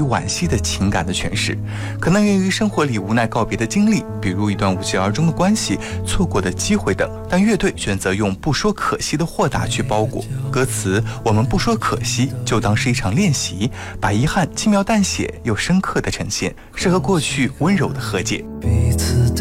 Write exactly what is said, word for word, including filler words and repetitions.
于惋惜的情感的诠释，可能源于生活里无奈告别的经历，比如一段无疾而终的关系、错过的机会等。但乐队选择用不说可惜的豁达去包裹歌词，我们不说可惜，就当是一场练习，把遗憾轻描淡写又深刻的呈现，是和过去温柔的和解。 彼此